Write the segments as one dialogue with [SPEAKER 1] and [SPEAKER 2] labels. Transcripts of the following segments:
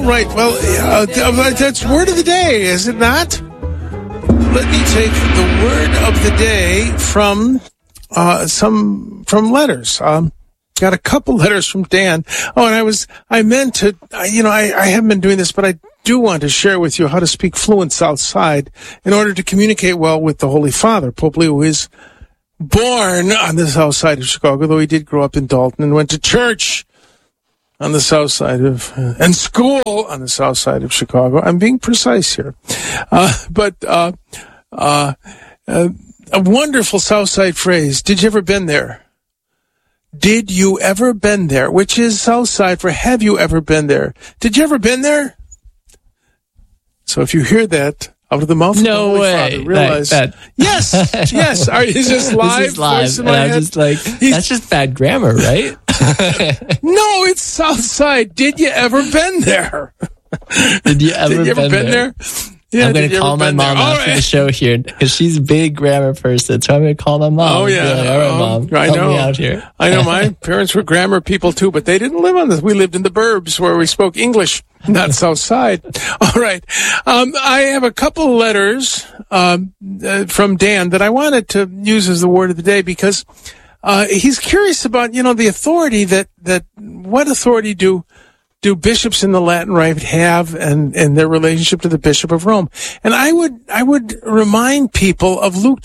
[SPEAKER 1] right. Well, that's word of the day, is it not? Let me take the word of the day from letters. Got a couple letters from Dan. Oh, and I meant to, I haven't been doing this, but I do want to share with you how to speak fluent South Side in order to communicate well with the Holy Father. Pope Leo is born on the south side of Chicago, though he did grow up in Dalton and went to church on the south side and school on the south side of Chicago. I'm being precise here. But a wonderful south side phrase. Did you ever been there? Did you ever been there? Which is south side for have you ever been there? Did you ever been there? So if you hear that out of the mouth of the Holy Father, realize, yes. Is this live?
[SPEAKER 2] This is live, and I'm just like, that's just bad grammar, right?
[SPEAKER 1] No, it's south side. Did you ever been there?
[SPEAKER 2] Did you ever been there? Yeah, I'm going to call my mom after the show here because she's a big grammar person. So I'm going to call my mom.
[SPEAKER 1] Oh, yeah.
[SPEAKER 2] Like, all right, Mom, help me out here.
[SPEAKER 1] I know my parents were grammar people too, but they didn't live on this. We lived in the burbs where we spoke English, not South Side. All right. I have a couple letters from Dan that I wanted to use as the word of the day because he's curious about, the authority that what authority do bishops in the Latin Rite have and their relationship to the Bishop of Rome. And I would remind people of Luke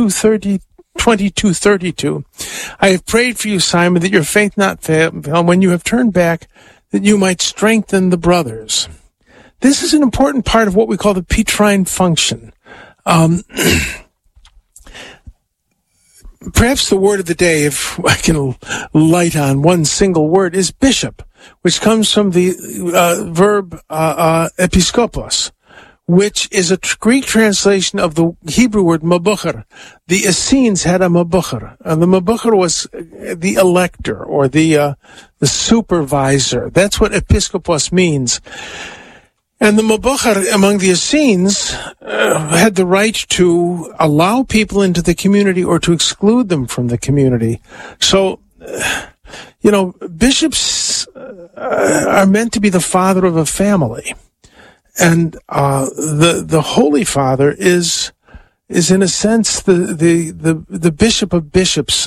[SPEAKER 1] 22:32. I have prayed for you, Simon, that your faith not fail when you have turned back, that you might strengthen the brothers. This is an important part of what we call the Petrine function. Perhaps the word of the day, if I can light on one single word, is bishop, which comes from the verb episkopos, which is a Greek translation of the Hebrew word mabucher. The Essenes had a mabucher. The mabucher was the elector or the supervisor. That's what episkopos means. And the mabucher among the Essenes had the right to allow people into the community or to exclude them from the community. So, bishops are meant to be the father of a family. And the Holy Father is in a sense the bishop of bishops.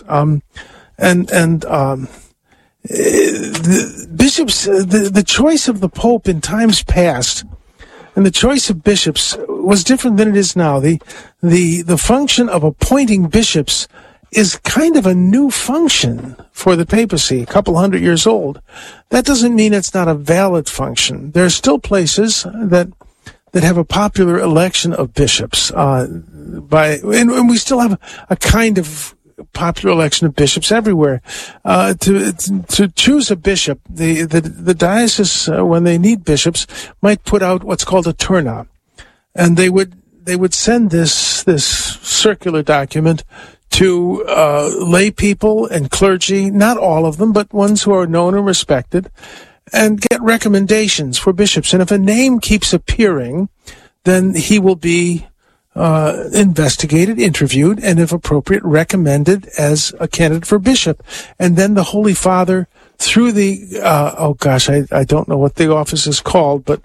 [SPEAKER 1] The bishops, the choice of the Pope in times past and the choice of bishops was different than it is now. The function of appointing bishops is kind of a new function for the papacy, a couple hundred years old. That doesn't mean it's not a valid function. There are still places that have a popular election of bishops, and we still have a kind of popular election of bishops everywhere. To choose a bishop, the diocese, when they need bishops, might put out what's called a turnout, and they would send this circular document to lay people and clergy, not all of them, but ones who are known and respected, and get recommendations for bishops. And if a name keeps appearing, then he will be investigated, interviewed, and if appropriate, recommended as a candidate for bishop. And then the Holy Father, through the, I don't know what the office is called, but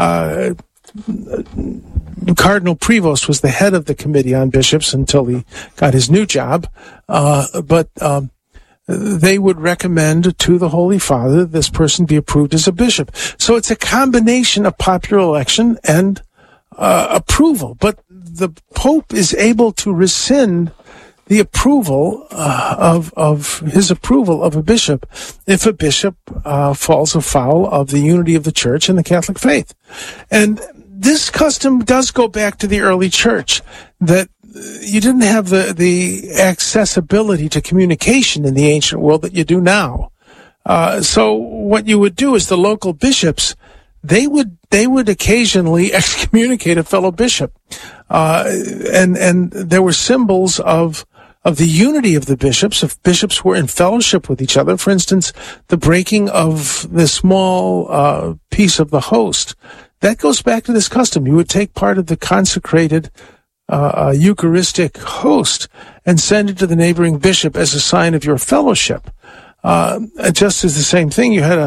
[SPEAKER 1] Cardinal Prevost was the head of the Committee on Bishops until he got his new job. But they would recommend to the Holy Father that this person be approved as a bishop. So it's a combination of popular election and approval. But the Pope is able to rescind the approval of his approval of a bishop if a bishop falls afoul of the unity of the Church and the Catholic faith. And this custom does go back to the early Church, that you didn't have the accessibility to communication in the ancient world that you do now. So what you would do is the local bishops, they would occasionally excommunicate a fellow bishop. And there were symbols of the unity of the bishops. If bishops were in fellowship with each other, for instance, the breaking of the small piece of the host, that goes back to this custom. You would take part of the consecrated Eucharistic host and send it to the neighboring bishop as a sign of your fellowship. Just as the same thing, you had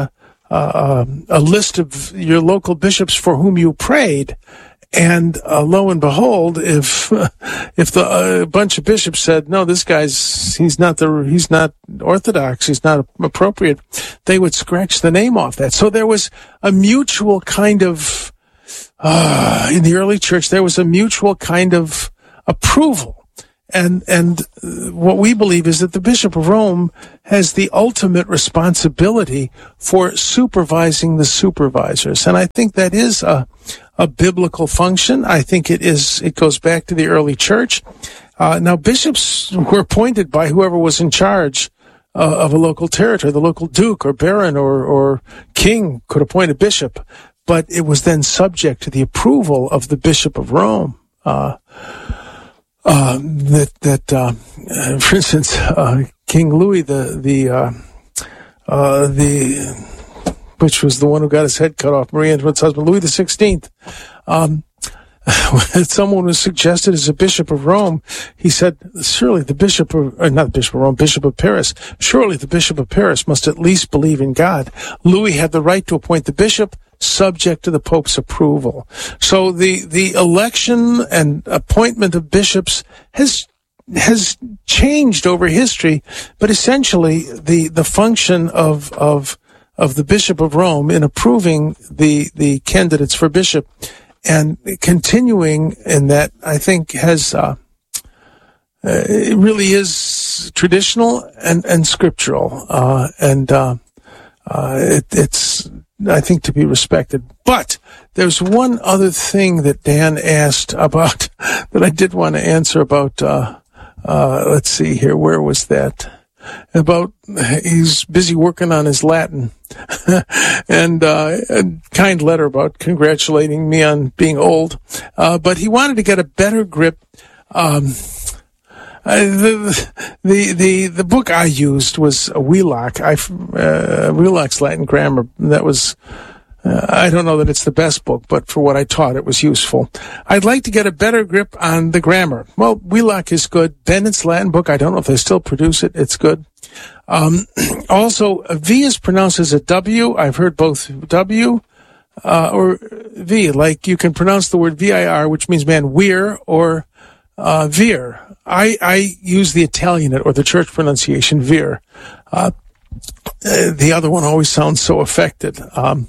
[SPEAKER 1] list of your local bishops for whom you prayed. And lo and behold, if the bunch of bishops said, no, this guy's he's not orthodox, he's not appropriate, they would scratch the name off that. So there was a mutual kind of in the early church, there was a mutual kind of approval. And what we believe is that the Bishop of Rome has the ultimate responsibility for supervising the supervisors. And I think that is a biblical function. I think it goes back to the early church. Now, bishops were appointed by whoever was in charge of a local territory. The local duke or baron or king could appoint a bishop, but it was then subject to the approval of the Bishop of Rome. For instance, King Louis, which was the one who got his head cut off, Marie Antoinette's husband, Louis XVI, when someone was suggested as a Bishop of Rome, he said, surely the Bishop of Paris, surely the Bishop of Paris must at least believe in God. Louis had the right to appoint the bishop, subject to the Pope's approval. So the election and appointment of bishops has changed over history, but essentially the function of the Bishop of Rome in approving the candidates for bishop and continuing in that, I think has it really is traditional and scriptural, it's I think to be respected. But there's one other thing that Dan asked about that I did want to answer about. Let's see here. Where was that? About he's busy working on his Latin and a kind letter about congratulating me on being old. But he wanted to get a better grip. The book I used was Wheelock. Wheelock's Latin Grammar. That was, I don't know that it's the best book, but for what I taught, it was useful. I'd like to get a better grip on the grammar. Well, Wheelock is good. Bennett's Latin book, I don't know if they still produce it. It's good. Also, V is pronounced as a W. I've heard both W, or V, like you can pronounce the word V-I-R, which means man, weir, or vir. I use the Italian or the church pronunciation vir. The other one always sounds so affected.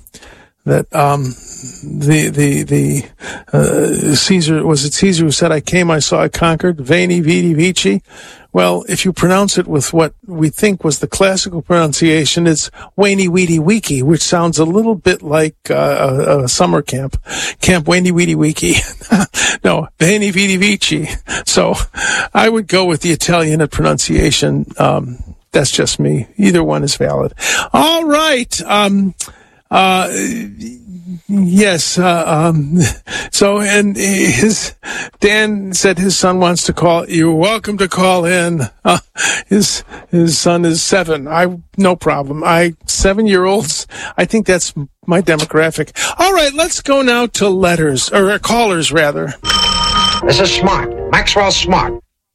[SPEAKER 1] Caesar, was it Caesar who said, I came, I saw, I conquered, Veni, Vidi, Vici? Well, if you pronounce it with what we think was the classical pronunciation, it's Weni, Weedy, Wiki, which sounds a little bit like a summer camp. Camp Weni, Weedy, Wiki. No, Veni, Vidi, Vici. So I would go with the Italian pronunciation. That's just me. Either one is valid. All right. Yes. So, and Dan said his son wants to call. You're welcome to call in. His son is 7. No problem. 7-year-olds. I think that's my demographic. All right. Let's go now to letters or callers rather.
[SPEAKER 3] This is Smart. Maxwell Smart.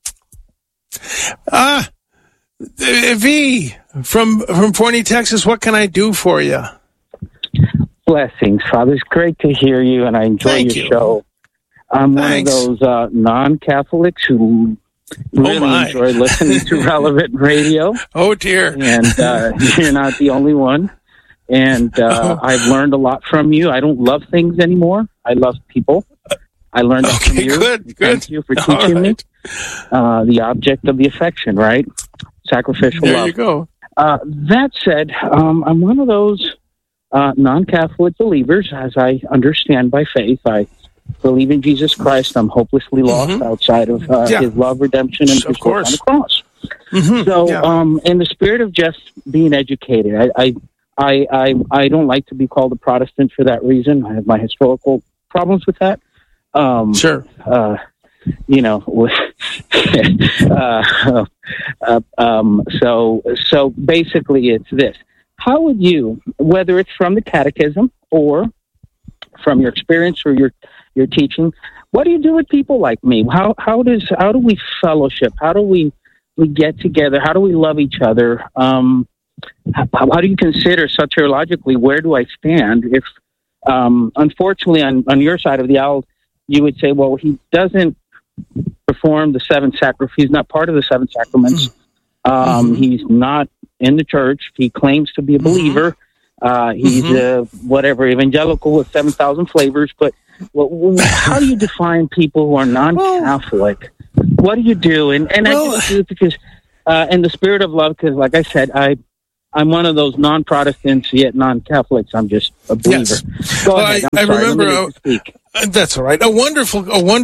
[SPEAKER 1] V from Forney, Texas. What can I do for you?
[SPEAKER 4] Blessings, Father. It's great to hear you, and I enjoy your show. I'm one of those non-Catholics who really enjoy listening to relevant radio.
[SPEAKER 1] Oh, dear.
[SPEAKER 4] And you're not the only one. And I've learned a lot from you. I don't love things anymore. I love people. I learned that from you.
[SPEAKER 1] Good.
[SPEAKER 4] Thank you for teaching me the object of the affection, right? Sacrificial love.
[SPEAKER 1] There you go.
[SPEAKER 4] That said, I'm one of those non-Catholic believers, as I understand by faith. I believe in Jesus Christ. I'm hopelessly lost outside of his love, redemption, and his work on the cross. So, in the spirit of just being educated, I don't like to be called a Protestant for that reason. I have my historical problems with that. So basically it's this. How would you, whether it's from the catechism or from your experience or your teaching, what do you do with people like me? How do we fellowship? How do we get together? How do we love each other? how do you consider soteriologically, where do I stand? If, unfortunately, on your side of the aisle, you would say, well, he doesn't perform the seven sacraments. He's not part of the seven sacraments. He's not in the church. He claims to be a believer. He's whatever, evangelical with 7,000 flavors. But how do you define people who are non-Catholic? What do you do? And I just do it because, in the spirit of love, because like I said, I'm one of those non-Protestants yet non-Catholics. I'm just a believer.
[SPEAKER 1] Yes. Go ahead. I remember. That's all right. A wonderful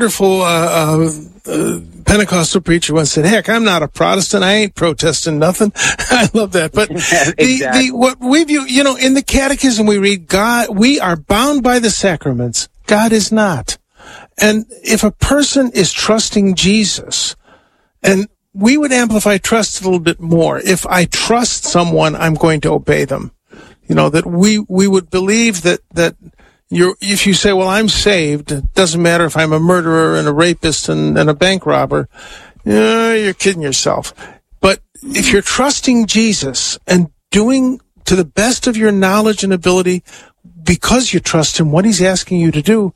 [SPEAKER 1] Pentecostal preacher once said, "Heck, I'm not a Protestant. I ain't protesting nothing." I love that. But exactly. What we view, in the Catechism we read, God, we are bound by the sacraments. God is not. And if a person is trusting Jesus, and we would amplify trust a little bit more. If I trust someone, I'm going to obey them. That we would believe that if you say, well, I'm saved, it doesn't matter if I'm a murderer and a rapist and a bank robber, you're kidding yourself. But if you're trusting Jesus and doing to the best of your knowledge and ability, because you trust him, what he's asking you to do,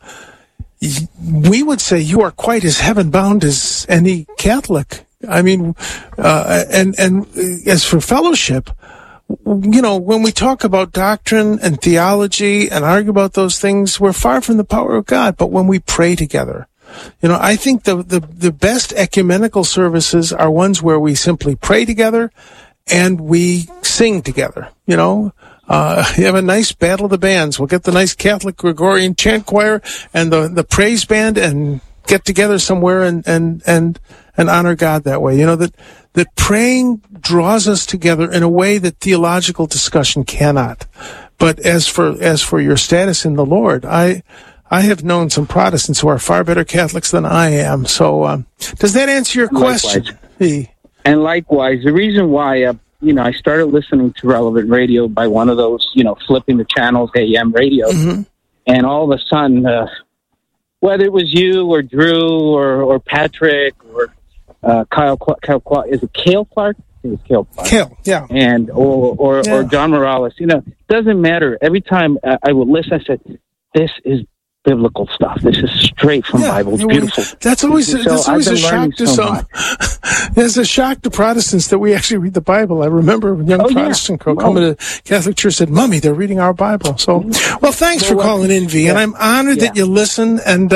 [SPEAKER 1] we would say you are quite as heaven-bound as any Catholic. I mean, and as for fellowship, when we talk about doctrine and theology and argue about those things, we're far from the power of God. But when we pray together, I think the best ecumenical services are ones where we simply pray together and we sing together. You have a nice battle of the bands. We'll get the nice Catholic Gregorian chant choir and the praise band and get together somewhere and honor God that way. That praying draws us together in a way that theological discussion cannot. But as for your status in the Lord, I have known some Protestants who are far better Catholics than I am. So, does that answer your question?
[SPEAKER 4] And likewise, the reason why, I started listening to Relevant Radio by one of those, flipping the channels, AM radio, and all of a sudden, whether it was you or Drew or Patrick or Kyle Clark, is it Cale Clark? I think it's Cale Clark.
[SPEAKER 1] Cale, yeah.
[SPEAKER 4] And or John Morales. It doesn't matter. Every time I would listen, I said, "This is biblical stuff. This is straight from Bible. It's beautiful."
[SPEAKER 1] That's always a shock to some. It's a shock to Protestants that we actually read the Bible. I remember a young Protestant girl coming to Catholic Church said, "Mommy, they're reading our Bible." So, well, thanks for calling in, V, and I'm honored that you listen. And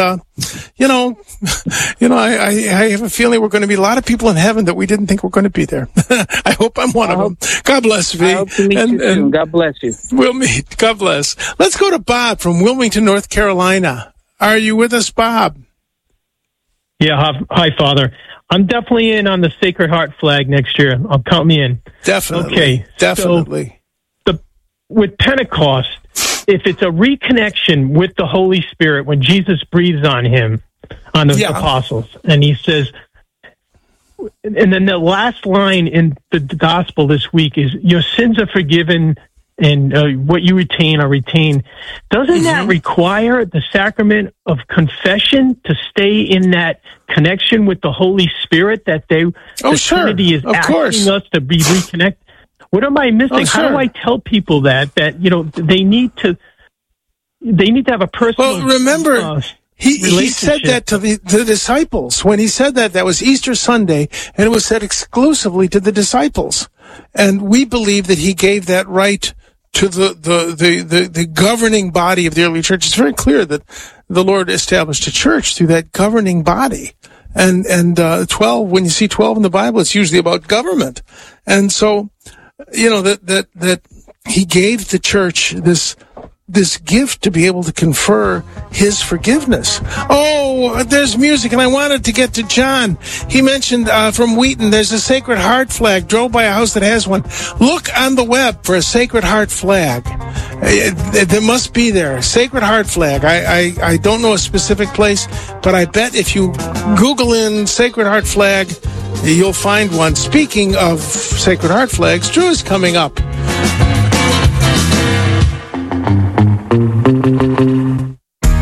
[SPEAKER 1] I have a feeling we're going to be a lot of people in heaven that we didn't think were going to be there. I hope I'm one of them. God bless, V.
[SPEAKER 4] I hope to meet you soon. God bless you.
[SPEAKER 1] We'll meet. God bless. Let's go to Bob from Wilmington, North Carolina. Are you with us, Bob?
[SPEAKER 5] Yeah. Hi, Father. I'm definitely in on the Sacred Heart flag next year. Count me in.
[SPEAKER 1] Definitely.
[SPEAKER 5] Okay.
[SPEAKER 1] Definitely.
[SPEAKER 5] So with Pentecost, if it's a reconnection with the Holy Spirit, when Jesus breathes on the apostles, and he says, and then the last line in the gospel this week is, your sins are forgiven and what you retain are retained. Doesn't that require the sacrament of confession to stay in that connection with the Holy Spirit, that the Trinity is asking us to be reconnected? What am I missing? How do I tell people that they need to have a personal?
[SPEAKER 1] Well, remember, he said that to the disciples. When he said that was Easter Sunday, and it was said exclusively to the disciples. And we believe that he gave that right to the governing body of the early church. It's very clear that the Lord established a church through that governing body. And 12, when you see 12 in the Bible, it's usually about government. And so, that he gave the church this gift to be able to confer his forgiveness. Oh, there's music, and I wanted to get to John. He mentioned from Wheaton, there's a Sacred Heart flag. Drove by a house that has one. Look on the web for a Sacred Heart flag. There must be there. Sacred Heart flag. I don't know a specific place, but I bet if you Google in Sacred Heart flag, you'll find one. Speaking of Sacred Heart flags, Drew is coming up.
[SPEAKER 6] Your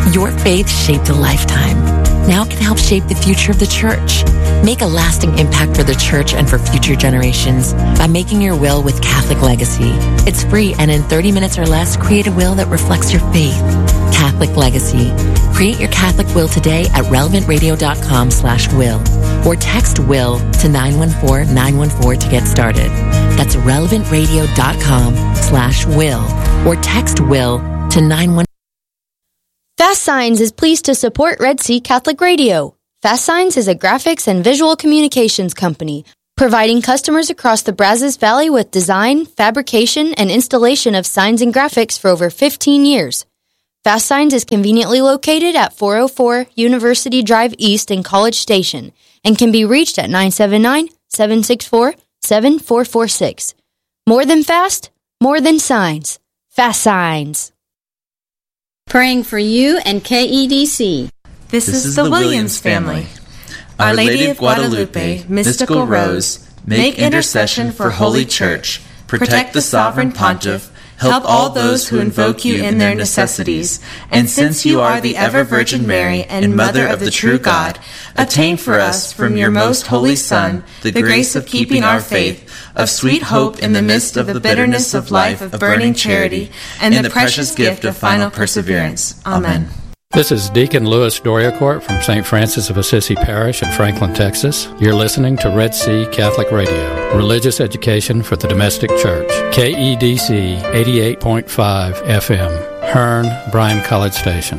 [SPEAKER 6] faith shaped a lifetime. Now it can help shape the future of the church. Make a lasting impact for the church and for future generations by making your will with Catholic Legacy. It's free, and in 30 minutes or less, create a will that reflects your faith. Catholic Legacy. Create your Catholic will today at relevantradio.com/will or text will to 914-914 to get started. That's relevantradio.com/will or text will to 914.
[SPEAKER 7] Fast Signs is pleased to support Red Sea Catholic Radio. Fast Signs is a graphics and visual communications company, providing customers across the Brazos Valley with design, fabrication, and installation of signs and graphics for over 15 years. Fast Signs is conveniently located at 404 University Drive East in College Station and can be reached at 979-764-7446. More than fast, more than signs. Fast Signs.
[SPEAKER 8] Praying for you and KEDC.
[SPEAKER 9] This is the Williams family. Our Lady of Guadalupe, Mystical Rose, make intercession for Holy Church, protect the Sovereign Pontiff, help all those who invoke you in their necessities, and since you are the ever-Virgin Mary and Mother of the true God, attain for us from your most holy Son the grace of keeping our faith, of sweet hope in the midst of the bitterness of life of burning charity, and the precious gift of final perseverance. Amen.
[SPEAKER 10] This is Deacon Louis Doriacourt from St. Francis of Assisi Parish in Franklin, Texas. You're listening to Red Sea Catholic Radio, religious education for the domestic church. KEDC 88.5 FM, Hearn, Bryan College Station.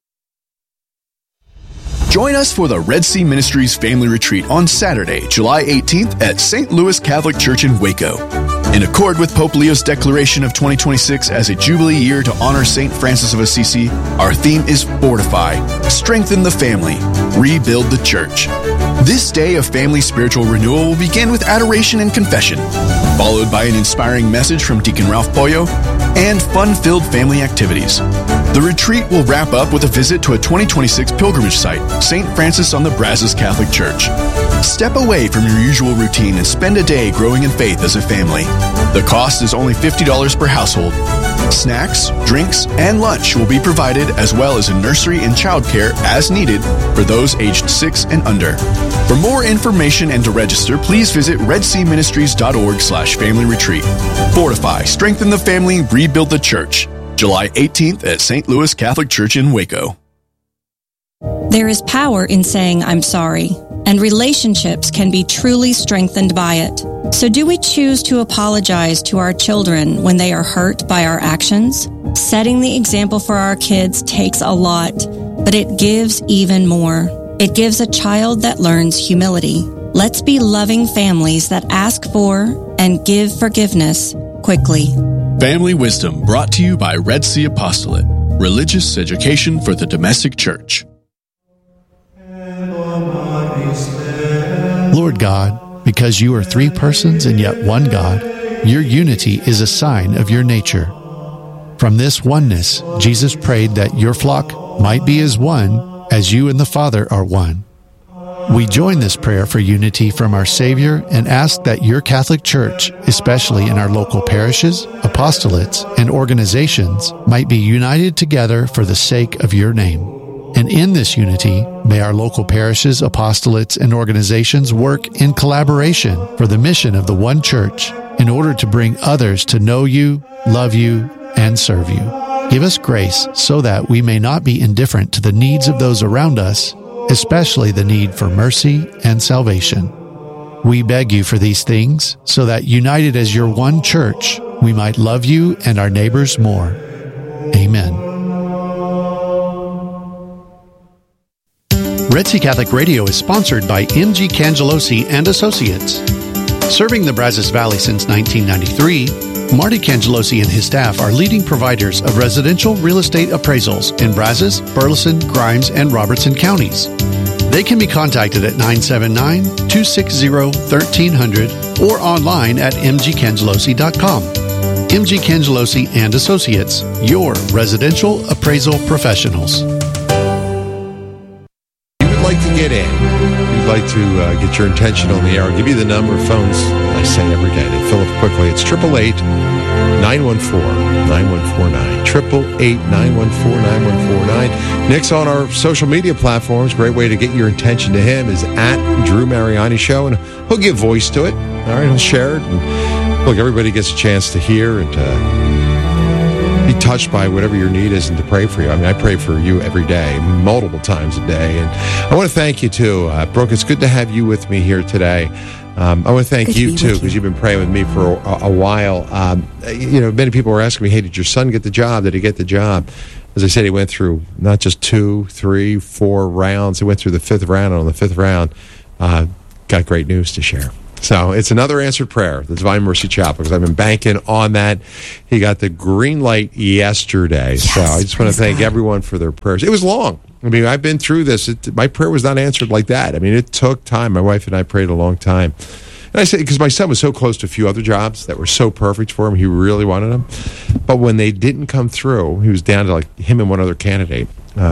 [SPEAKER 11] Join us for the Red Sea Ministries Family Retreat on Saturday, July 18th at St. Louis Catholic Church in Waco. In accord with Pope Leo's declaration of 2026 as a Jubilee year to honor St. Francis of Assisi, our theme is Fortify, Strengthen the Family, Rebuild the Church. This day of family spiritual renewal will begin with adoration and confession, followed by an inspiring message from Deacon Ralph Pollo and fun-filled family activities. The retreat will wrap up with a visit to a 2026 pilgrimage site, St. Francis on the Brazos Catholic Church. Step away from your usual routine and spend a day growing in faith as a family. The cost is only $50 per household. Snacks, drinks, and lunch will be provided, as well as a nursery and childcare as needed for those aged 6 and under. For more information and to register, please visit redseaministries.org/family retreat. Fortify, strengthen the family, rebuild the church. July 18th at St. Louis Catholic Church in Waco.
[SPEAKER 12] There is power in saying I'm sorry, and relationships can be truly strengthened by it. So do we choose to apologize to our children when they are hurt by our actions? Setting the example for our kids takes a lot, but it gives even more. It gives a child that learns humility. Let's be loving families that ask for and give forgiveness quickly.
[SPEAKER 11] Family Wisdom, brought to you by Red Sea Apostolate, religious education for the domestic church.
[SPEAKER 13] Lord God, because you are three persons and yet one God, your unity is a sign of your nature. From this oneness, Jesus prayed that your flock might be as one as you and the Father are one. We join this prayer for unity from our Savior and ask that your Catholic Church, especially in our local parishes, apostolates, and organizations, might be united together for the sake of your name. And in this unity, may our local parishes, apostolates, and organizations work in collaboration for the mission of the one church in order to bring others to know you, love you, and serve you. Give us grace so that we may not be indifferent to the needs of those around us, especially the need for mercy and salvation. We beg you for these things so that, united as your one church, we might love you and our neighbors more. Amen. Red Sea Catholic Radio is sponsored by M.G. Cangelosi and Associates. Serving the Brazos Valley since 1993, Marty Cangelosi and his staff are leading providers of residential real estate appraisals in Brazos, Burleson, Grimes, and Robertson counties. They can be contacted at 979-260-1300 or online at mgcangelosi.com. M.G. Cangelosi and Associates, your residential appraisal professionals.
[SPEAKER 14] Like to get in, you'd like to get your intention on the air, I'll give you the number of phones I say every day. They fill up quickly. It's 888-914-9149. 888-914-9149. Nick's on our social media platforms. Great way to get your attention to him is at Drew Mariani Show, and he'll give voice to it. All right, he'll share it. And look, everybody gets a chance to hear and to be touched by whatever your need is and to pray for you. I mean, I pray for you every day, multiple times a day. And I want to thank you, too. Brooke, it's good to have you with me here today. I want to thank you, too, because you've been praying with me for a while. Many people were asking me, hey, did your son get the job? Did he get the job? As I said, he went through not just 2, 3, 4 rounds. He went through the 5th round. And on the 5th round, got great news to share. So it's another answered prayer, the Divine Mercy Chapel, because I've been banking on that. He got the green light yesterday. Yes, so I just want to thank everyone for their prayers. It was long. I mean, I've been through this. My prayer was not answered like that. I mean, it took time. My wife and I prayed a long time. And I say, because my son was so close to a few other jobs that were so perfect for him, he really wanted them. But when they didn't come through, he was down to like him and one other candidate.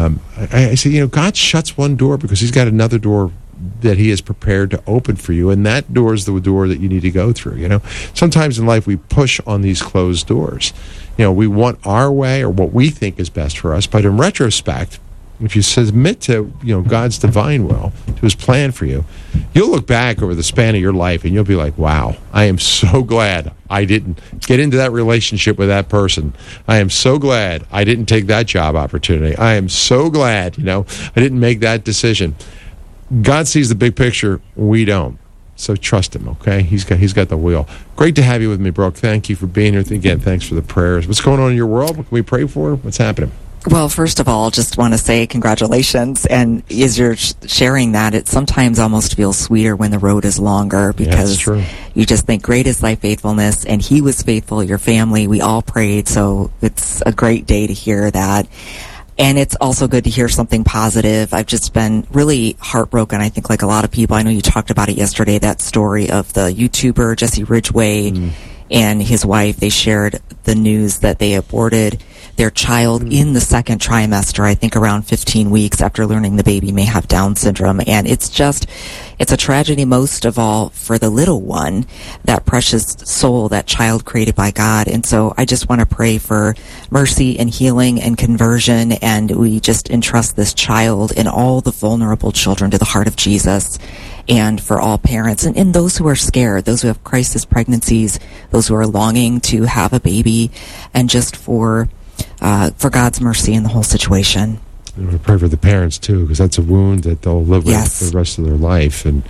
[SPEAKER 14] I said, God shuts one door because he's got another door that he is prepared to open for you, and that door is the door that you need to go through. Sometimes in life we push on these closed doors. We want our way or what we think is best for us, but in retrospect, if you submit to God's divine will, to his plan for you, you'll look back over the span of your life and you'll be like, wow, I am so glad I didn't get into that relationship with that person. I am so glad I didn't take that job opportunity. I am so glad I didn't make that decision. God sees the big picture. We don't. So trust him, okay? He's got the wheel. Great to have you with me, Brooke. Thank you for being here. Again, thanks for the prayers. What's going on in your world? What can we pray for? What's happening?
[SPEAKER 15] Well, first of all, just want to say congratulations. And as you're sharing that, it sometimes almost feels sweeter when the road is longer because you just think, great is thy faithfulness. And he was faithful, your family. We all prayed. So it's a great day to hear that. And it's also good to hear something positive. I've just been really heartbroken, I think, like a lot of people. I know you talked about it yesterday, that story of the YouTuber, Jesse Ridgway, and his wife. They shared the news that they aborted their child in the second trimester, I think around 15 weeks after learning the baby may have Down syndrome. And it's a tragedy most of all for the little one, that precious soul, that child created by God. And so I just want to pray for mercy and healing and conversion. And we just entrust this child and all the vulnerable children to the heart of Jesus. And for all parents and those who are scared, those who have crisis pregnancies, those who are longing to have a baby, and just for God's mercy in the whole situation.
[SPEAKER 14] And we pray for the parents, too, because that's a wound that they'll live with for the rest of their life. And,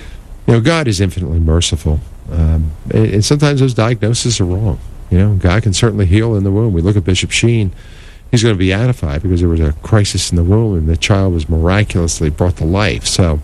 [SPEAKER 14] God is infinitely merciful. And sometimes those diagnoses are wrong. God can certainly heal in the womb. We look at Bishop Sheen. He's going to be beatified because there was a crisis in the womb and the child was miraculously brought to life. So,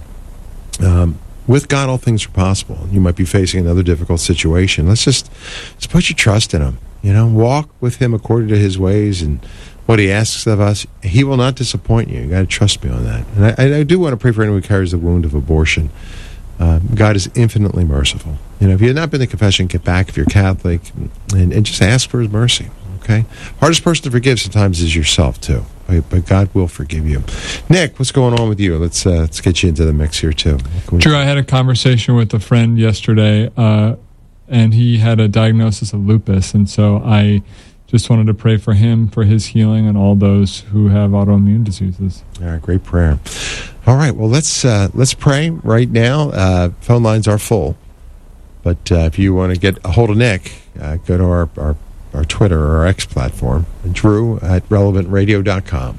[SPEAKER 14] with God, all things are possible. You might be facing another difficult situation. Let's put your trust in him. Walk with him according to his ways and what he asks of us. He will not disappoint you. You got to trust me on that. And I do want to pray for anyone who carries the wound of abortion. God is infinitely merciful. If you have not been to confession, get back if you're Catholic and just ask for his mercy. Okay? Hardest person to forgive sometimes is yourself, too. But God will forgive you. Nick, what's going on with you? Let's get you into the mix here, too.
[SPEAKER 16] Drew, I had a conversation with a friend yesterday, and he had a diagnosis of lupus, and so I just wanted to pray for him, for his healing, and all those who have autoimmune diseases.
[SPEAKER 14] All right, great prayer. All right, well, let's pray right now. Phone lines are full, but if you want to get a hold of Nick, go to our Twitter or our X platform, Drew@relevantradio.com.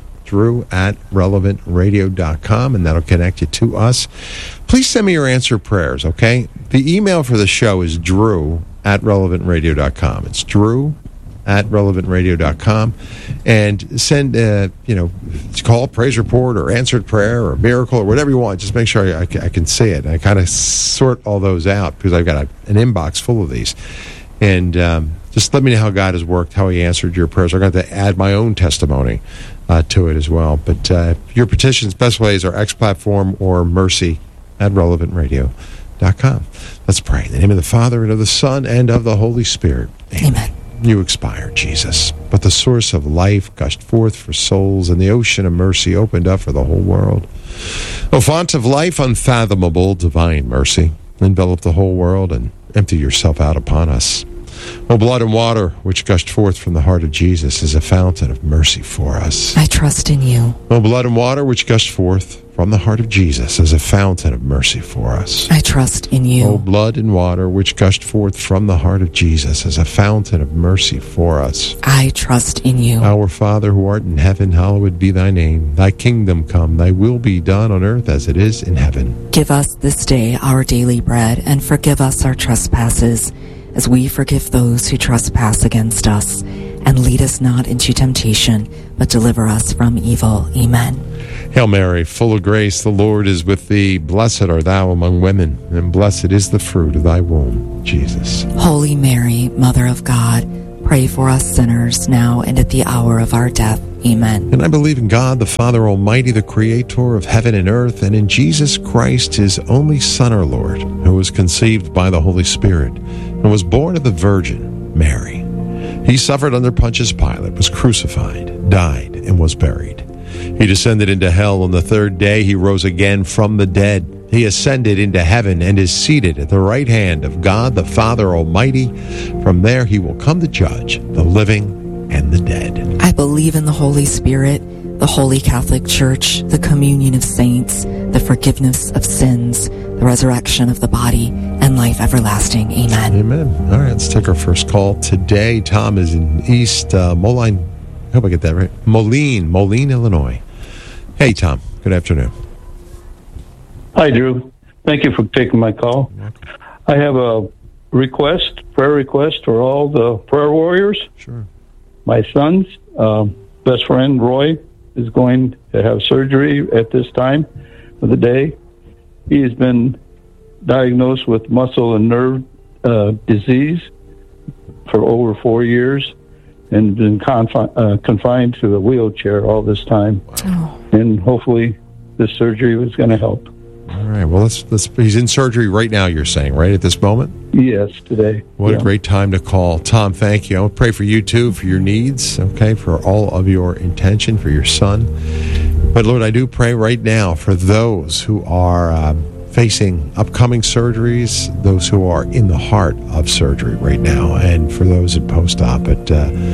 [SPEAKER 14] Drew@relevantradio.com, and that'll connect you to us. Please send me your answer prayers, okay? The email for the show is Drew@relevantradio.com. It's Drew@relevantradio.com. And send, call, praise report, or answered prayer, or miracle, or whatever you want. Just make sure I can see it. And I kind of sort all those out because I've got an inbox full of these. And just let me know how God has worked, how he answered your prayers. I'm going to add my own testimony to it as well. But your petitions, best ways are X platform or mercy@relevantradio.com. Let's pray. In the name of the Father, and of the Son, and of the Holy Spirit. Amen. You expired, Jesus, but the source of life gushed forth for souls, and the ocean of mercy opened up for the whole world. O font of life, unfathomable, divine mercy, envelop the whole world and empty yourself out upon us. O blood and water, which gushed forth from the heart of Jesus, is a fountain of mercy for us.
[SPEAKER 15] I trust in you.
[SPEAKER 14] O blood and water, which gushed forth from the heart of Jesus, is a fountain of mercy for us.
[SPEAKER 15] I trust in you.
[SPEAKER 14] O blood and water, which gushed forth from the heart of Jesus, is a fountain of mercy for us.
[SPEAKER 15] I trust in you.
[SPEAKER 14] Our Father, who art in heaven, hallowed be thy name. Thy kingdom come, thy will be done on earth as it is in heaven.
[SPEAKER 15] Give us this day our daily bread, and forgive us our trespasses, as we forgive those who trespass against us. And lead us not into temptation, but deliver us from evil. Amen.
[SPEAKER 14] Hail Mary, full of grace, the Lord is with thee. Blessed art thou among women, and blessed is the fruit of thy womb, Jesus.
[SPEAKER 15] Holy Mary, Mother of God, pray for us sinners, now and at the hour of our death. Amen.
[SPEAKER 14] And I believe in God, the Father Almighty, the Creator of heaven and earth, and in Jesus Christ, his only Son, our Lord, who was conceived by the Holy Spirit, and was born of the Virgin Mary. He suffered under Pontius Pilate, was crucified, died, and was buried. He descended into hell. On the third day he rose again from the dead. He ascended into heaven and is seated at the right hand of God the Father Almighty. From there he will come to judge the living and the dead.
[SPEAKER 15] I believe in the Holy Spirit, the Holy Catholic Church, the communion of saints, the forgiveness of sins, the resurrection of the body, and life everlasting. Amen.
[SPEAKER 14] Amen. All right, let's take our first call today. Tom is in East Moline. I hope I get that right. Moline, Illinois. Hey, Tom. Good afternoon.
[SPEAKER 17] Hi, Drew. Thank you for taking my call. I have a prayer request for all the prayer warriors.
[SPEAKER 14] Sure.
[SPEAKER 17] My son's best friend, Roy, is going to have surgery at this time of the day. He has been diagnosed with muscle and nerve disease for over 4 years and been confined to a wheelchair all this time.
[SPEAKER 15] Oh.
[SPEAKER 17] And hopefully this surgery was going to help.
[SPEAKER 14] All right. Well, he's in surgery right now, you're saying, right, at this moment?
[SPEAKER 17] Yes, today.
[SPEAKER 14] What a great time to call. Tom, thank you. I will pray for you, too, for your needs, okay, for all of your intention, for your son. But, Lord, I do pray right now for those who are facing upcoming surgeries, those who are in the heart of surgery right now, and for those in post-op. But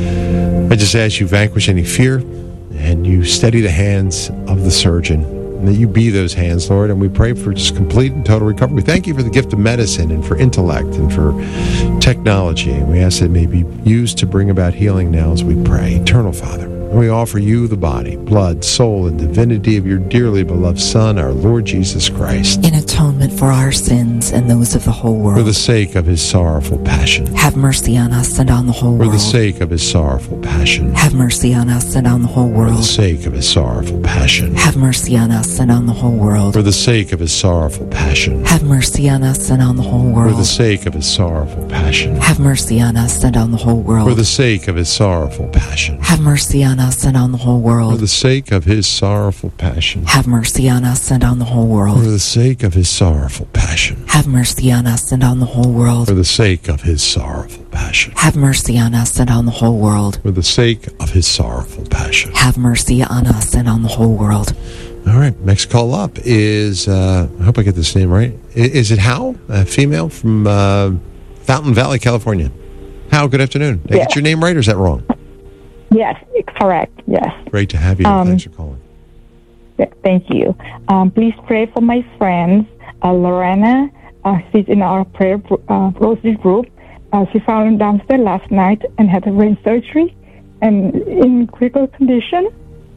[SPEAKER 14] I just ask you vanquish any fear, and you steady the hands of the surgeon, and that you be those hands, Lord. And we pray for just complete and total recovery. We thank you for the gift of medicine and for intellect and for technology. And we ask that it may be used to bring about healing now as we pray. Eternal Father, we offer you the body, blood, soul, and divinity of your dearly beloved Son, our Lord Jesus Christ,
[SPEAKER 15] in atonement for our sins and those of the whole world.
[SPEAKER 14] For the sake of his sorrowful passion.
[SPEAKER 15] Have mercy on us and on the whole world.
[SPEAKER 14] For the sake of his sorrowful passion.
[SPEAKER 15] Have mercy on us and on the whole world.
[SPEAKER 14] For the sake of his sorrowful passion.
[SPEAKER 15] Have mercy on us and on the whole world.
[SPEAKER 14] For the sake of his sorrowful passion.
[SPEAKER 15] Have mercy on us and on the whole world.
[SPEAKER 14] For the sake of his sorrowful passion.
[SPEAKER 15] Have mercy on us and on the whole world.
[SPEAKER 14] For the sake of his sorrowful passion.
[SPEAKER 15] Have mercy on us and on the whole world.
[SPEAKER 14] For the sake of his sorrowful passion.
[SPEAKER 15] Have mercy on us and on the whole world.
[SPEAKER 14] For the sake of his sorrowful passion.
[SPEAKER 15] Have mercy on us and on the whole world.
[SPEAKER 14] For the sake of his sorrowful passion.
[SPEAKER 15] Have mercy on us and on the whole world.
[SPEAKER 14] For the sake of his sorrowful passion.
[SPEAKER 15] Have mercy on us and on the whole world.
[SPEAKER 14] All right, next call up is, I hope I get this name right. Is it Hal, a female from Fountain Valley, California? Hal, good afternoon. Did I get your name right, or is that wrong?
[SPEAKER 18] Yes, correct, yes.
[SPEAKER 14] Great to have you. Thanks for calling.
[SPEAKER 18] Thank you. Please pray for my friends, Lorena. She's in our prayer rosary group. She found downstairs last night and had a brain surgery and in critical condition.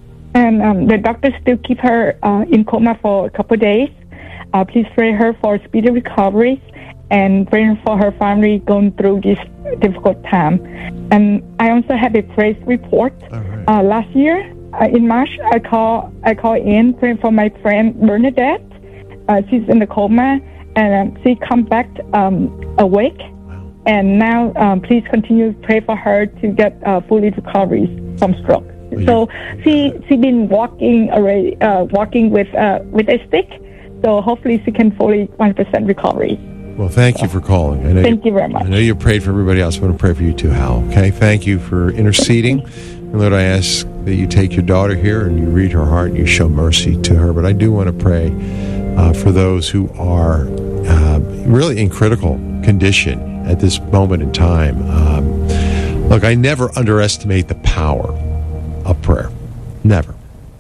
[SPEAKER 18] And the doctors still keep her in coma for a couple of days. Please pray her for speedy recovery and pray for her family going through this difficult time. And I also have a praise report. Last year, in March, I call in praying for my friend Bernadette. She's in the coma, and she come back awake. And now, please continue to pray for her to get fully recovery from stroke. So she been walking already, walking with a stick. So hopefully she can fully 100% recovery.
[SPEAKER 14] Well, thank you for calling.
[SPEAKER 18] Thank you very much.
[SPEAKER 14] I know you prayed for everybody else. I want to pray for you too, Hal. Okay, thank you for interceding. And Lord, I ask that you take your daughter here and you read her heart and you show mercy to her. But I do want to pray for those who are really in critical condition at this moment in time. Look, I never underestimate the power of prayer. Never.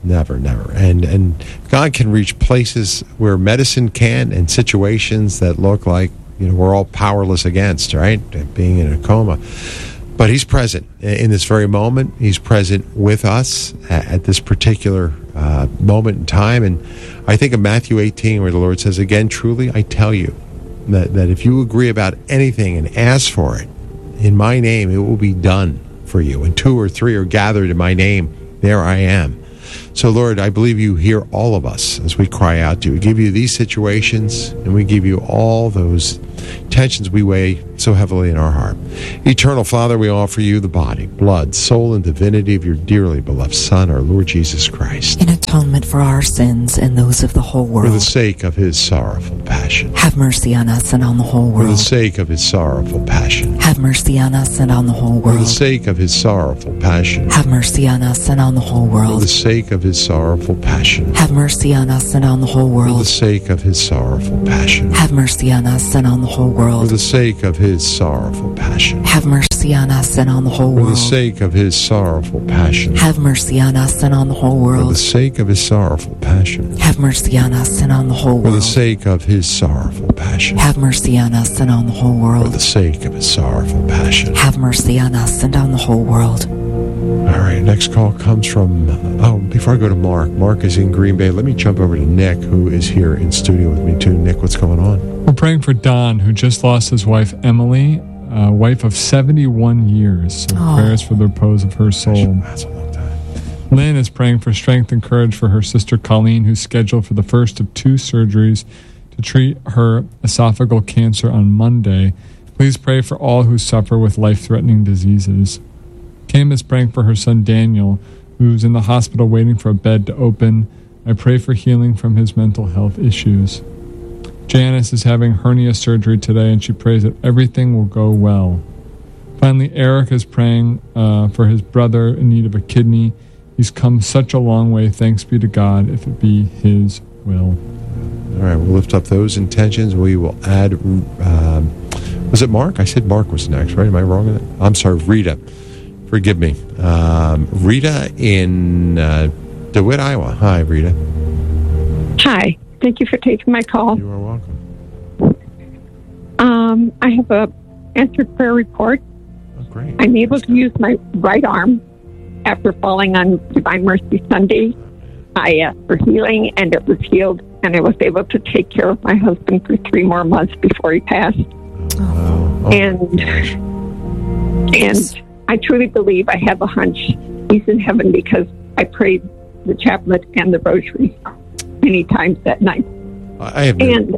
[SPEAKER 14] And God can reach places where medicine can, and situations that look like, we're all powerless against, right? Being in a coma. But he's present in this very moment. He's present with us at this particular moment in time. And I think of Matthew 18, where the Lord says, again, truly, I tell you that if you agree about anything and ask for it in my name, it will be done for you. And 2 or 3 are gathered in my name, there I am. So, Lord, I believe you hear all of us as we cry out to you. We give you these situations, and we give you all those tensions we weigh so heavily in our heart. Eternal Father, we offer you the body, blood, soul, and divinity of your dearly beloved Son, our Lord Jesus Christ,
[SPEAKER 15] in atonement for our sins and those of the whole world.
[SPEAKER 14] For the sake of his sorrowful passion.
[SPEAKER 15] Have mercy on us and on the whole world.
[SPEAKER 14] For the sake of his sorrowful passion.
[SPEAKER 15] Have mercy on us and on the whole world.
[SPEAKER 14] For the sake of his sorrowful passion.
[SPEAKER 15] Have mercy on us and on the whole world.
[SPEAKER 14] For the sake of his sorrowful passion.
[SPEAKER 15] Have mercy on us and on the whole world.
[SPEAKER 14] For the sake of his sorrowful passion.
[SPEAKER 15] Have mercy on us and on the whole world.
[SPEAKER 14] For the sake of his sorrowful passion.
[SPEAKER 15] Have mercy on us and on the whole world.
[SPEAKER 14] For the sake of his sorrowful passion.
[SPEAKER 15] Have mercy on us and on the whole world.
[SPEAKER 14] For the sake of his sorrowful passion.
[SPEAKER 15] Have mercy on us and on the whole world.
[SPEAKER 14] For the sake of his sorrowful passion.
[SPEAKER 15] Have mercy on us and on the whole world.
[SPEAKER 14] For the sake of his sorrowful passion.
[SPEAKER 15] Have mercy on us and on the whole world.
[SPEAKER 14] All right, next call comes from, before I go to Mark. Mark is in Green Bay. Let me jump over to Nick, who is here in studio with me too. Nick, what's going on?
[SPEAKER 16] We're praying for Don, who just lost his wife, Emily, a wife of 71 years. So prayers for the repose of her soul.
[SPEAKER 14] That's a long time.
[SPEAKER 16] Lynn is praying for strength and courage for her sister, Colleen, who's scheduled for the first of 2 surgeries to treat her esophageal cancer on Monday. Please pray for all who suffer with life-threatening diseases. Kim is praying for her son Daniel, who's in the hospital waiting for a bed to open. I pray for healing from his mental health issues. Janice is having hernia surgery today, and she prays that everything will go well. Finally, Eric is praying for his brother in need of a kidney. He's come such a long way, thanks be to God, if it be his will.
[SPEAKER 14] All right, we'll lift up those intentions. We will add, was it Mark? I said Mark was next, right? Am I wrong in that? I'm sorry, Rita. Forgive me. Rita in DeWitt, Iowa. Hi, Rita.
[SPEAKER 19] Hi. Thank you for taking my call.
[SPEAKER 14] You are welcome.
[SPEAKER 19] I have a answered prayer report.
[SPEAKER 14] Oh, great.
[SPEAKER 19] I'm able to use my right arm after falling on Divine Mercy Sunday. I asked for healing, and it was healed, and I was able to take care of my husband for 3 more months before he passed.
[SPEAKER 14] Oh.
[SPEAKER 19] And I truly believe, I have a hunch, he's in heaven because I prayed the chaplet and the rosary many times that night.
[SPEAKER 14] Go ahead.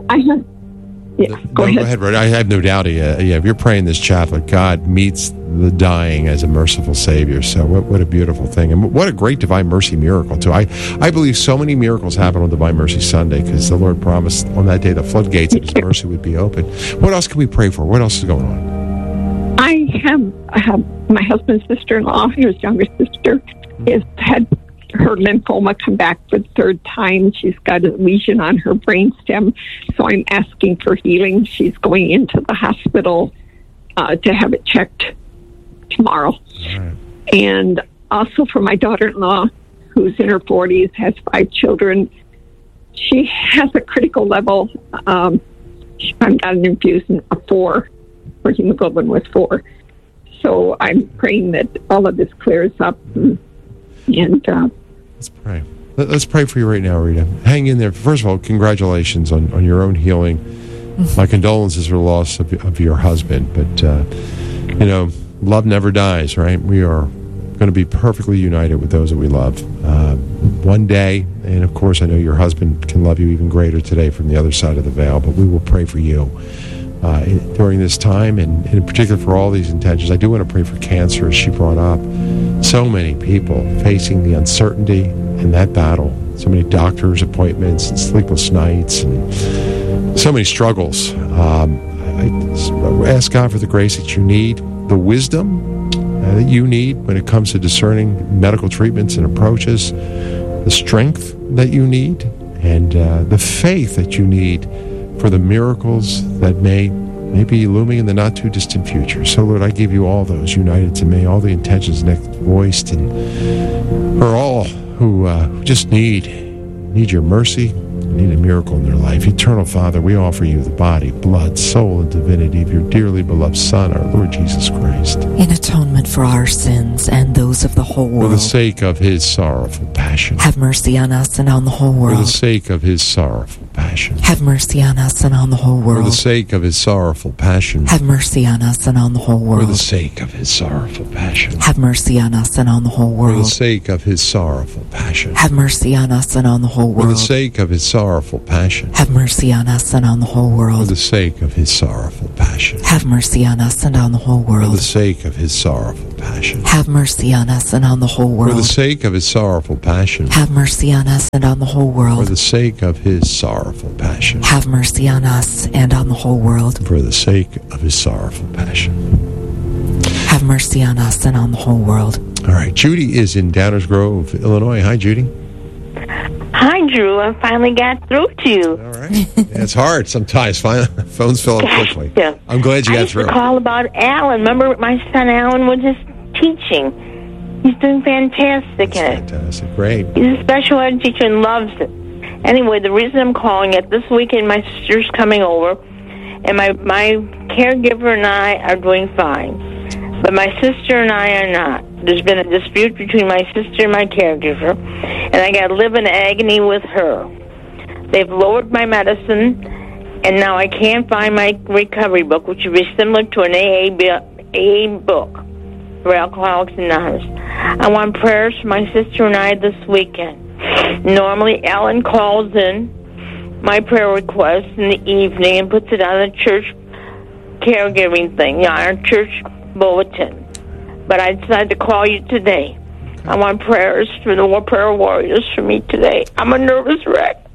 [SPEAKER 14] Rita. I have no doubt. If you're praying this chaplet, God meets the dying as a merciful Savior. So what a beautiful thing. And what a great Divine Mercy miracle, too. I believe so many miracles happen on Divine Mercy Sunday because the Lord promised on that day the floodgates of His mercy would be open. What else can we pray for? What else is going on?
[SPEAKER 19] I have my husband's sister-in-law, his younger sister, has had her lymphoma come back for the 3rd time. She's got a lesion on her brainstem, so I'm asking for healing. She's going into the hospital to have it checked tomorrow.
[SPEAKER 14] Right.
[SPEAKER 19] And also for my daughter-in-law, who's in her 40s, has 5 children. She has a critical level. She got an infusion of 4. Her hemoglobin was 4. So I'm praying that all of this clears up. And
[SPEAKER 14] let's pray. Let's pray for you right now, Rita. Hang in there. First of all, congratulations on your own healing. My condolences for the loss of your husband. But, love never dies, right? We are going to be perfectly united with those that we love. One day, and of course, I know your husband can love you even greater today from the other side of the veil, but we will pray for you during this time, and in particular for all these intentions. I do want to pray for cancer, as she brought up. So many people facing the uncertainty in that battle. So many doctor's appointments and sleepless nights and so many struggles. I ask God for the grace that you need, the wisdom that you need when it comes to discerning medical treatments and approaches, the strength that you need, and the faith that you need for the miracles that may may be looming in the not-too-distant future. So, Lord, I give you all those united to me, all the intentions Nick voiced, and for all who just need your mercy, need a miracle in their life. Eternal Father, we offer you the body, blood, soul, and divinity of your dearly beloved Son, our Lord Jesus Christ.
[SPEAKER 15] In atonement for our sins and those of the whole world.
[SPEAKER 14] For the sake of his sorrowful passion.
[SPEAKER 15] Have mercy on us and on the whole world.
[SPEAKER 14] For the sake of his sorrowful passion.
[SPEAKER 15] Have mercy on us and on the whole world.
[SPEAKER 14] For the sake of his sorrowful passion.
[SPEAKER 15] Have mercy on us and on the whole world.
[SPEAKER 14] For the sake of his sorrowful passion.
[SPEAKER 15] Have mercy on us and on the whole world.
[SPEAKER 14] For the sake of his sorrowful passion.
[SPEAKER 15] Have mercy on us and on the whole world.
[SPEAKER 14] For the sake of his sorrowful passion.
[SPEAKER 15] Have mercy on us and on the whole world.
[SPEAKER 14] For the sake of his sorrowful passion.
[SPEAKER 15] Have mercy on us and on the whole world.
[SPEAKER 14] For the sake of his sorrowful passion.
[SPEAKER 15] Have mercy on us and on the whole world.
[SPEAKER 14] For the sake of his sorrowful passion.
[SPEAKER 15] Have mercy on us and on the whole world.
[SPEAKER 14] For the sake of his sorrowful passion.
[SPEAKER 15] Have mercy on us and on the whole world.
[SPEAKER 14] For the sake of his sorrowful passion.
[SPEAKER 15] Have mercy on us and on the whole world.
[SPEAKER 14] All right, Judy is in Downers Grove, Illinois. Hi, Judy.
[SPEAKER 20] Hi, Drew. I finally got through to you.
[SPEAKER 14] All right. Yeah, it's hard sometimes. Phones fill up quickly.
[SPEAKER 20] Yeah.
[SPEAKER 14] I'm glad you got through.
[SPEAKER 20] I used to call about Alan. Remember my son Alan was just teaching. He's doing fantastic.
[SPEAKER 14] Fantastic. Great.
[SPEAKER 20] He's a special ed teacher and loves it. Anyway, the reason I'm calling it, this weekend my sister's coming over, and my caregiver and I are doing fine. But my sister and I are not. There's been a dispute between my sister and my caregiver, and I got to live in agony with her. They've lowered my medicine, and now I can't find my recovery book, which would be similar to an AA book for Alcoholics Anonymous. I want prayers for my sister and I this weekend. Normally, Ellen calls in my prayer request in the evening and puts it on the church caregiving thing, on our church bulletin. But I decided to call you today. I want prayers for the prayer warriors for me today. I'm a nervous wreck.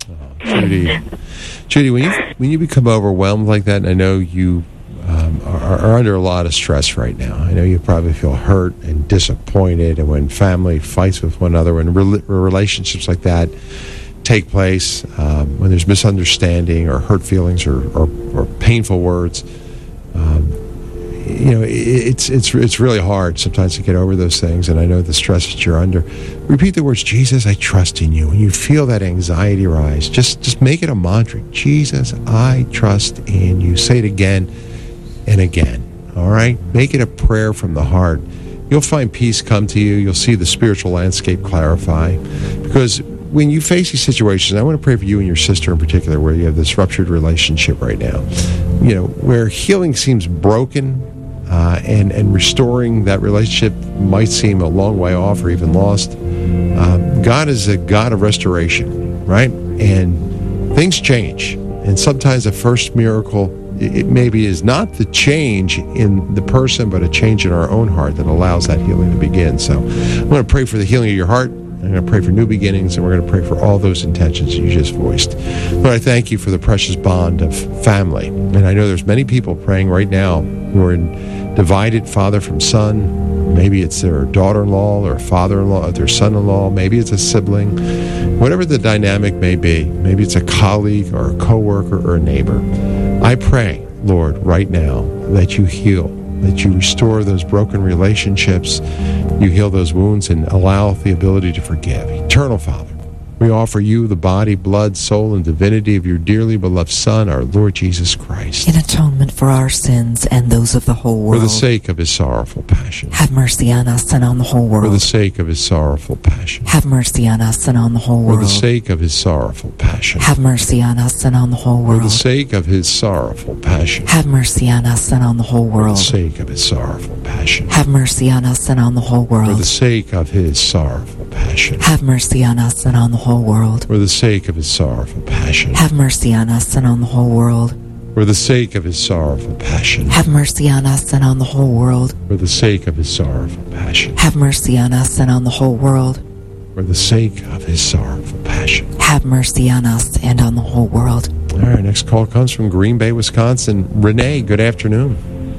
[SPEAKER 14] Judy, when you become overwhelmed like that, and I know you are under a lot of stress right now. I know you probably feel hurt and disappointed, and when family fights with one another, when relationships like that take place, when there's misunderstanding or hurt feelings or painful words, it's really hard sometimes to get over those things, and I know the stress that you're under. Repeat the words, Jesus, I trust in you. When you feel that anxiety rise, just make it a mantra. Jesus, I trust in you. Say it again and again, all right? Make it a prayer from the heart. You'll find peace come to you. You'll see the spiritual landscape clarify. Because when you face these situations, I want to pray for you and your sister in particular, where you have this ruptured relationship right now, where healing seems broken, and restoring that relationship might seem a long way off or even lost. God is a God of restoration, right? And things change. And sometimes the first miracle, it maybe is not the change in the person, but a change in our own heart that allows that healing to begin. So I'm going to pray for the healing of your heart. I'm going to pray for new beginnings, and we're going to pray for all those intentions you just voiced. Lord, I thank you for the precious bond of family. And I know there's many people praying right now who are divided, father from son. Maybe it's their daughter-in-law or father-in-law, or their son-in-law. Maybe it's a sibling. Whatever the dynamic may be, maybe it's a colleague or a coworker or a neighbor. I pray, Lord, right now that you heal, that you restore those broken relationships, you heal those wounds, and allow the ability to forgive. Eternal Father, we offer you the body, blood, soul, and divinity of your dearly beloved Son, our Lord Jesus Christ.
[SPEAKER 15] In atonement for our sins and those of the whole world.
[SPEAKER 14] For the sake of his sorrowful passion.
[SPEAKER 15] Have mercy on us and on the whole world.
[SPEAKER 14] For the sake of his sorrowful passion.
[SPEAKER 15] Have mercy on us and on the whole world.
[SPEAKER 14] For the sake of his sorrowful passion.
[SPEAKER 15] Have mercy on us and on the whole world.
[SPEAKER 14] For the sake of his sorrowful passion.
[SPEAKER 15] Have mercy on us and on the whole world.
[SPEAKER 14] For the sake of his sorrowful passion.
[SPEAKER 15] Have mercy on us and on the whole world.
[SPEAKER 14] For the sake of his sorrowful passion.
[SPEAKER 15] Have mercy on us and on the whole world.
[SPEAKER 14] For the sake of his sorrowful passion.
[SPEAKER 15] Have mercy on us and on the whole world.
[SPEAKER 14] For the sake of his sorrowful passion.
[SPEAKER 15] Have mercy on us and on the whole world.
[SPEAKER 14] For the sake of his sorrowful passion.
[SPEAKER 15] Have mercy on us and on the whole world.
[SPEAKER 14] For the sake of his sorrowful passion.
[SPEAKER 15] Have mercy on us and on the whole world.
[SPEAKER 14] All right, next call comes from Green Bay, Wisconsin. Renee, good afternoon.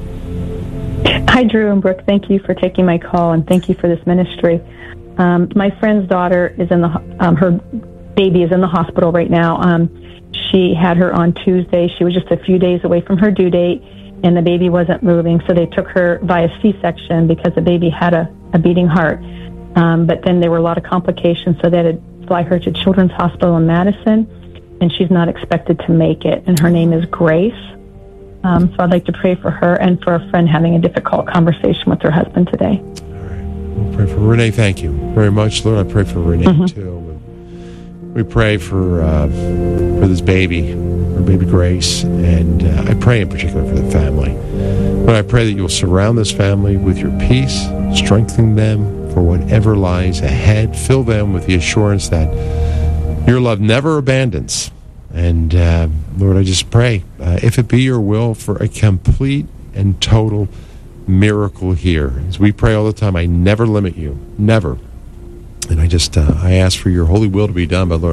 [SPEAKER 21] Hi, Drew and Brooke. Thank you for taking my call, and thank you for this ministry. My friend's daughter is in her baby is in the hospital right now. She had her on Tuesday. She was just a few days away from her due date, and the baby wasn't moving, so they took her via C-section because the baby had a beating heart. But then there were a lot of complications, so they had to fly her to Children's Hospital in Madison, and she's not expected to make it, and her name is Grace. So I'd like to pray for her and for a friend having a difficult conversation with her husband today.
[SPEAKER 14] All right. We'll pray for Renee. Thank you very much, Lord. I pray for Renee, too. We pray for this baby, her baby Grace, and I pray in particular for the family. But I pray that you'll surround this family with your peace, strengthen them for whatever lies ahead, fill them with the assurance that your love never abandons. And Lord, I just pray, if it be your will, for a complete and total miracle here. As we pray all the time, I never limit you, never. And I ask for your holy will to be done, but Lord,